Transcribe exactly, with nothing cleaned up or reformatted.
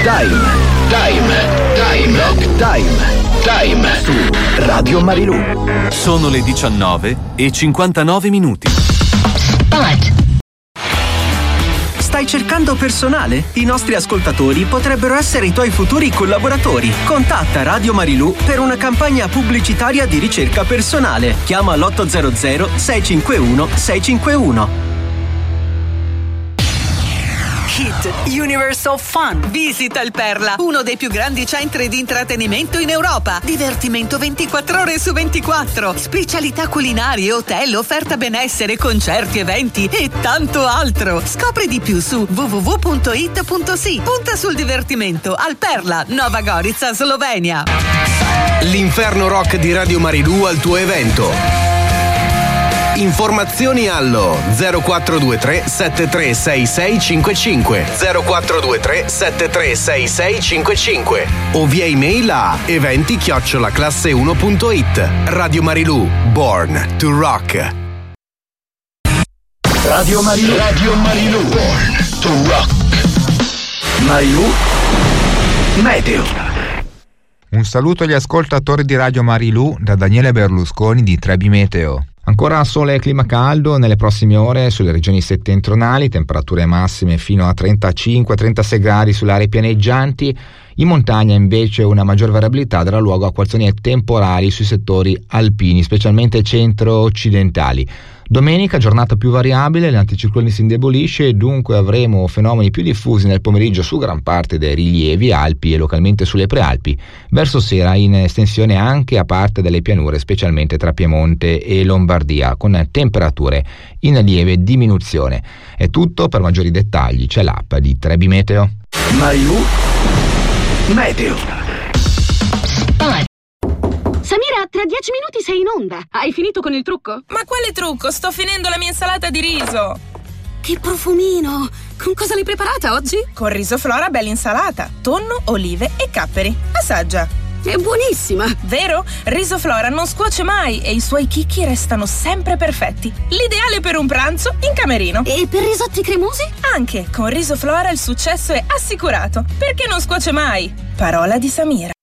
Time. Time. Time. Rock Time. Time su Radio Marilù. Sono le diciannove e cinquantanove minuti. Spot. Stai cercando personale? I nostri ascoltatori potrebbero essere i tuoi futuri collaboratori. Contatta Radio Marilù per una campagna pubblicitaria di ricerca personale. Chiama l'otto zero zero sei cinque uno sei cinque uno. Hit Universal Fun. Visita il Perla, uno dei più grandi centri di intrattenimento in Europa. Divertimento ventiquattro ore su ventiquattro. Specialità culinarie, hotel, offerta benessere, concerti, eventi e tanto altro. Scopri di più su w w w punto it punto s i. Punta sul divertimento al Perla, Nova Gorica, Slovenia. L'inferno rock di Radio Marilù al tuo evento. Informazioni allo zero quattro due tre sette tre sei sei cinque cinque zero quattro due tre sette tre sei sei cinque cinque o via email a eventi chiocciola classe uno punto it. Radio Marilù, born to rock. Radio Marilù. Radio Marilù, born to rock. Marilù Meteo. Un saluto agli ascoltatori di Radio Marilù da Daniele Berlusconi di Trebi Meteo. Ancora sole e clima caldo nelle prossime ore sulle regioni settentrionali, temperature massime fino a trentacinque trentasei gradi sulle aree pianeggianti. In montagna invece una maggior variabilità darà luogo a qualcosa temporali sui settori alpini, specialmente centro-occidentali. Domenica giornata più variabile, l'anticiclone si indebolisce e dunque avremo fenomeni più diffusi nel pomeriggio su gran parte dei rilievi Alpi e localmente sulle prealpi, verso sera in estensione anche a parte delle pianure, specialmente tra Piemonte e Lombardia, con temperature in lieve diminuzione. È tutto, per maggiori dettagli c'è l'app di Trebi Meteo. Marilù Meteo. Samira, tra dieci minuti sei in onda. Hai finito con il trucco? Ma quale trucco? Sto finendo la mia insalata di riso. Che profumino! Con cosa l'hai preparata oggi? Con riso Flora bella insalata, tonno, olive e capperi. Assaggia. È buonissima! Vero? Riso Flora non scuoce mai e i suoi chicchi restano sempre perfetti. L'ideale per un pranzo in camerino. E per risotti cremosi? Anche, con Riso Flora il successo è assicurato. Perché non scuoce mai? Parola di Samira.